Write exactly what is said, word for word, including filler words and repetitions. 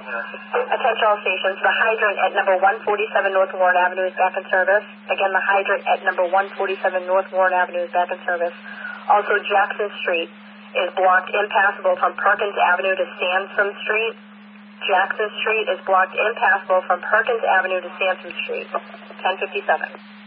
Attention all stations. The hydrant at number one forty-seven North Warren Avenue is back in service. Again, the hydrant at number one forty-seven North Warren Avenue is back in service. Also, Jackson Street is blocked impassable from Perkins Avenue to Sansom Street. Jackson Street is blocked impassable from Perkins Avenue to Sansom Street. ten fifty-seven.